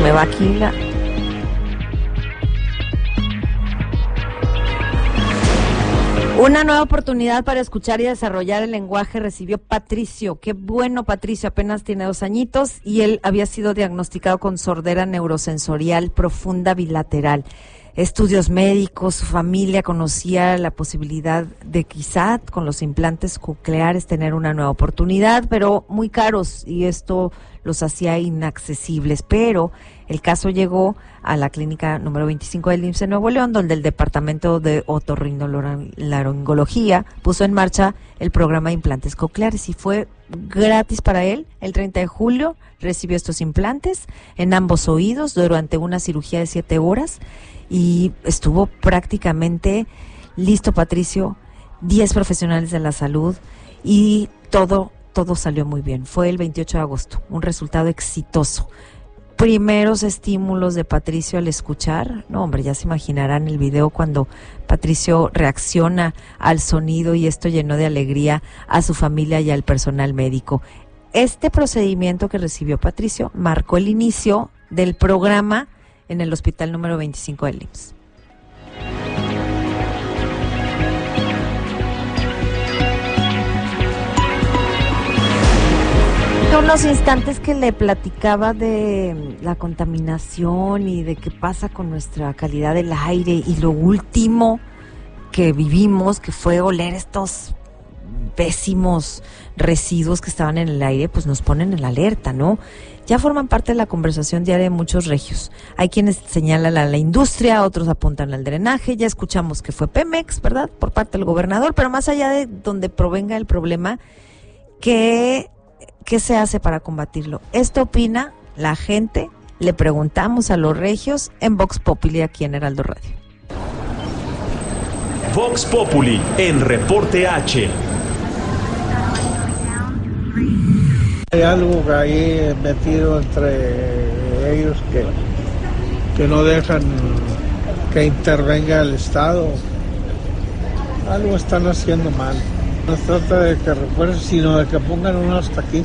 me va aquí la... Una nueva oportunidad para escuchar y desarrollar el lenguaje recibió Patricio. Qué bueno, Patricio, apenas tiene 2 añitos y él había sido diagnosticado con sordera neurosensorial profunda bilateral. Estudios médicos, su familia conocía la posibilidad de quizá con los implantes cocleares tener una nueva oportunidad, pero muy caros y esto los hacía inaccesibles. Pero el caso llegó a la clínica número 25 del IMSS en Nuevo León, donde el Departamento de Otorrinolaringología puso en marcha el programa de implantes cocleares y fue gratis para él. El 30 de julio recibió estos implantes en ambos oídos durante una cirugía de 7 horas y estuvo prácticamente listo, Patricio, 10 profesionales de la salud y todo salió muy bien. Fue el 28 de agosto, un resultado exitoso. Primeros estímulos de Patricio al escuchar, no hombre, ya se imaginarán el video cuando Patricio reacciona al sonido y esto llenó de alegría a su familia y al personal médico. Este procedimiento que recibió Patricio marcó el inicio del programa en el hospital número 25 del IMSS. Unos instantes que le platicaba de la contaminación y de qué pasa con nuestra calidad del aire y lo último que vivimos, que fue oler estos pésimos residuos que estaban en el aire, pues nos ponen en la alerta, ¿no? Ya forman parte de la conversación diaria de muchos regios. Hay quienes señalan a la industria, otros apuntan al drenaje, ya escuchamos que fue Pemex, ¿verdad?, por parte del gobernador, pero más allá de donde provenga el problema, ¿qué se hace para combatirlo? Esto opina la gente, le preguntamos a los regios en Vox Populi aquí en Heraldo Radio. Vox Populi en Reporte H. Hay algo ahí metido entre ellos que no dejan que intervenga el Estado. Algo están haciendo mal. No se trata de que refuercen, sino de que pongan uno hasta aquí.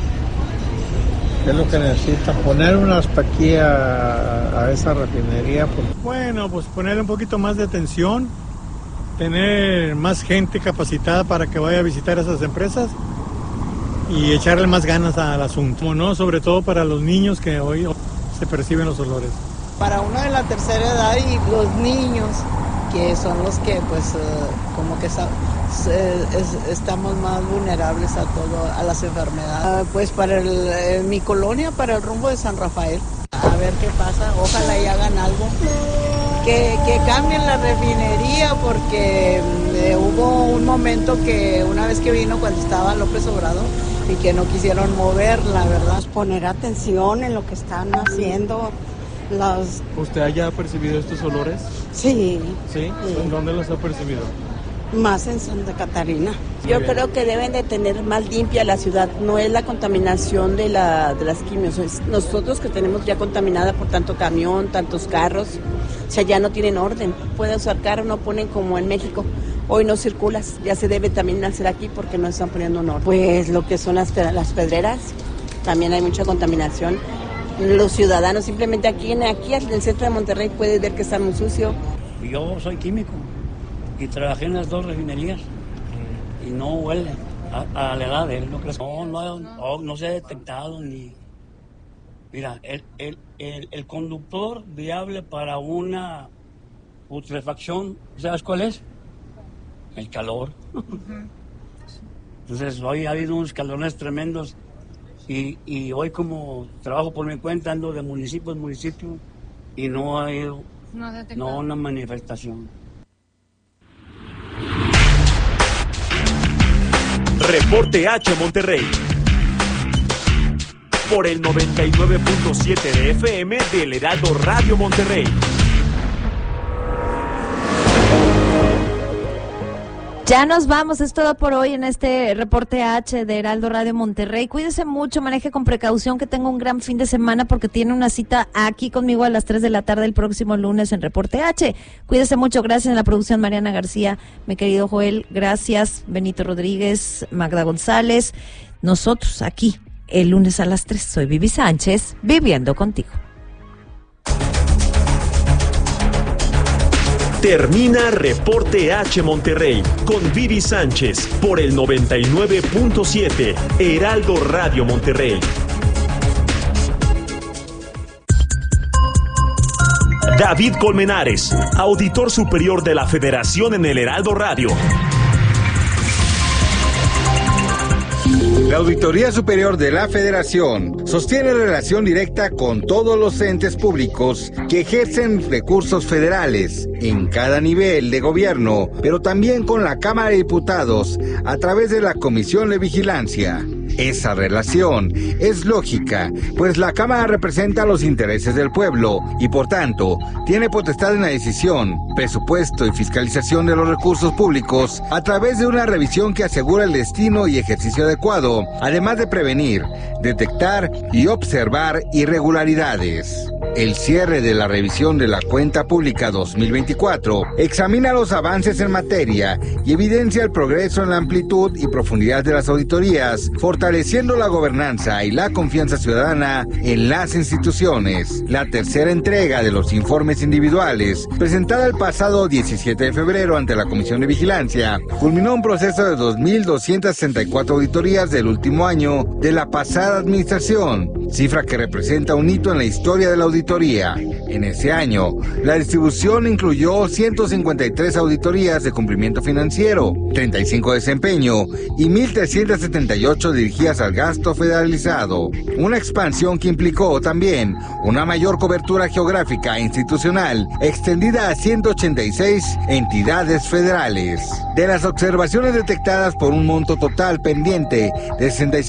Es lo que necesitan, poner uno hasta aquí a esa refinería. Bueno, pues ponerle un poquito más de atención, tener más gente capacitada para que vaya a visitar esas empresas y echarle más ganas al asunto, ¿no? Sobre todo para los niños que hoy se perciben los olores. Para uno de la tercera edad y los niños, que son los que pues como que estamos más vulnerables a las enfermedades. Pues para mi colonia, para el rumbo de San Rafael, a ver qué pasa, ojalá y hagan algo. Que cambien la refinería porque hubo un momento que una vez que vino cuando estaba López Obrador y que no quisieron moverla, ¿verdad? Poner atención en lo que están haciendo. ¿Usted haya percibido estos olores? Sí. ¿Sí? ¿En dónde los ha percibido? Más en Santa Catarina. Yo creo que deben de tener más limpia la ciudad, no es la contaminación de las quimios, es nosotros que tenemos ya contaminada por tanto camión, tantos carros, o sea, ya no tienen orden. Pueden usar carro, no ponen como en México, hoy no circulas, ya se debe también hacer aquí porque no están poniendo un orden. Pues lo que son las pedreras, también hay mucha contaminación. Los ciudadanos simplemente aquí en el centro de Monterrey puedes ver que está muy sucio. Yo soy químico y trabajé en las 2 refinerías y no huele a la edad de él, ¿no crees? No se ha detectado ni... Mira, el conductor viable para una putrefacción, ¿sabes cuál es? El calor. Entonces hoy ha habido unos calorones tremendos y hoy como trabajo por mi cuenta ando de municipio en municipio y no ha habido una manifestación. Reporte H Monterrey por el 99.7 de FM del Heraldo Radio Monterrey. Ya nos vamos, es todo por hoy en este Reporte H de Heraldo Radio Monterrey. Cuídese mucho, maneje con precaución, que tenga un gran fin de semana porque tiene una cita aquí conmigo a las 3 de la tarde el próximo lunes en Reporte H. Cuídese mucho, gracias en la producción Mariana García, mi querido Joel, gracias, Benito Rodríguez, Magda González. Nosotros aquí el lunes a las 3, soy Vivi Sánchez, viviendo contigo. Termina Reporte H Monterrey con Viri Sánchez por el 99.7 Heraldo Radio Monterrey. David Colmenares, auditor superior de la Federación en el Heraldo Radio. La Auditoría Superior de la Federación sostiene relación directa con todos los entes públicos que ejercen recursos federales en cada nivel de gobierno, pero también con la Cámara de Diputados a través de la Comisión de Vigilancia. Esa relación es lógica, pues la Cámara representa los intereses del pueblo y, por tanto, tiene potestad en la decisión, presupuesto y fiscalización de los recursos públicos a través de una revisión que asegura el destino y ejercicio adecuado, además de prevenir, detectar y observar irregularidades. El cierre de la revisión de la Cuenta Pública 2024 examina los avances en materia y evidencia el progreso en la amplitud y profundidad de las auditorías, fortaleciendo la gobernanza y la confianza ciudadana en las instituciones. La tercera entrega de los informes individuales, presentada el pasado 17 de febrero ante la Comisión de Vigilancia, culminó un proceso de 2.264 auditorías del último año de la pasada administración, cifra que representa un hito en la historia de la auditoría. En ese año, la distribución incluyó 153 auditorías de cumplimiento financiero, 35 de desempeño y 1.378 dirigidas al gasto federalizado. Una expansión que implicó también una mayor cobertura geográfica e institucional extendida a 186 entidades federales. De las observaciones detectadas por un monto total pendiente de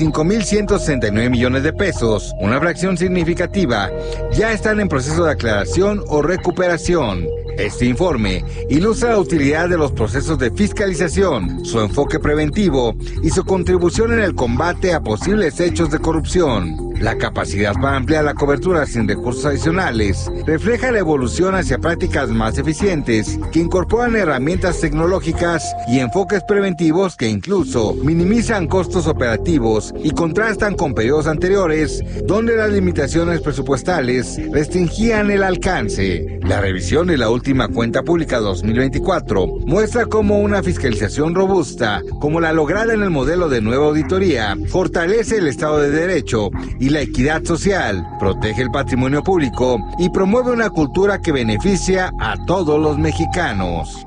65.169 millones de pesos, una fracción significativa ya están en proceso de aclaración o recuperación. Este informe ilustra la utilidad de los procesos de fiscalización, su enfoque preventivo y su contribución en el combate a posibles hechos de corrupción. La capacidad para ampliar la cobertura sin recursos adicionales refleja la evolución hacia prácticas más eficientes que incorporan herramientas tecnológicas y enfoques preventivos que incluso minimizan costos operativos y contrastan con periodos anteriores donde las limitaciones presupuestales restringían el alcance. La revisión de la última Cuenta Pública 2024 muestra cómo una fiscalización robusta, como la lograda en el modelo de nueva auditoría, fortalece el Estado de Derecho y la equidad social, protege el patrimonio público y promueve una cultura que beneficia a todos los mexicanos.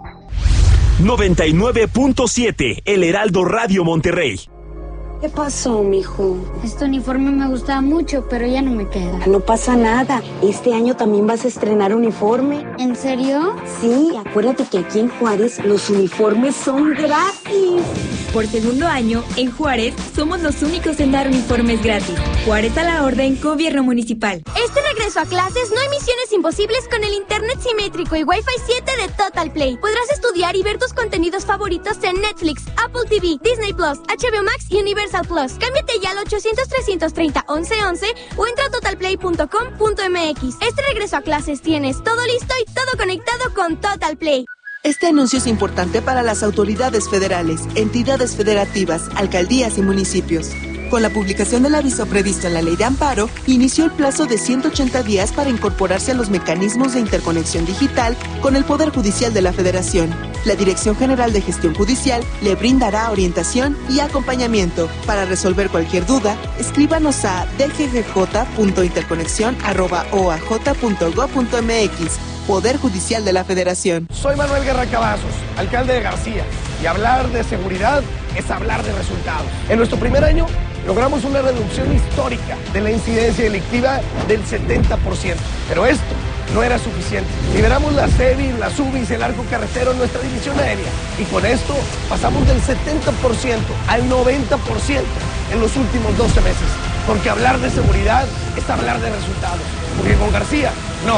99.7 El Heraldo Radio Monterrey. ¿Qué pasó, mijo? Este uniforme me gustaba mucho, pero ya no me queda. No pasa nada. Este año también vas a estrenar uniforme. ¿En serio? Sí, acuérdate que aquí en Juárez los uniformes son gratis. Por segundo año, en Juárez, somos los únicos en dar uniformes gratis. Juárez a la orden, Gobierno Municipal. Este regreso a clases no hay misiones imposibles con el internet simétrico y Wi-Fi 7 de Total Play. Podrás estudiar y ver tus contenidos favoritos en Netflix, Apple TV, Disney Plus, HBO Max y Universal Plus. Cámbiate ya al 800-330-1111 o entra a totalplay.com.mx. Este regreso a clases tienes todo listo y todo conectado con Total Play. Este anuncio es importante para las autoridades federales, entidades federativas, alcaldías y municipios. Con la publicación del aviso previsto en la Ley de Amparo, inició el plazo de 180 días para incorporarse a los mecanismos de interconexión digital con el Poder Judicial de la Federación. La Dirección General de Gestión Judicial le brindará orientación y acompañamiento. Para resolver cualquier duda, escríbanos a dggj.interconexión@oaj.gov.mx. Poder Judicial de la Federación. Soy Manuel Guerra Cavazos, alcalde de García, y hablar de seguridad es hablar de resultados. En nuestro primer año logramos una reducción histórica de la incidencia delictiva del 70%, pero esto no era suficiente. Liberamos la CEBIS, la SUBIS, el arco carretero en nuestra división aérea, y con esto pasamos del 70% al 90% en los últimos 12 meses, porque hablar de seguridad es hablar de resultados, porque con García